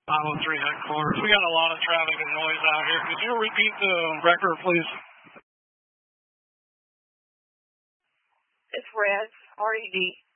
503 headquarters. We got a lot of traffic and noise out here. Could you repeat the record, please? It's Red, RED.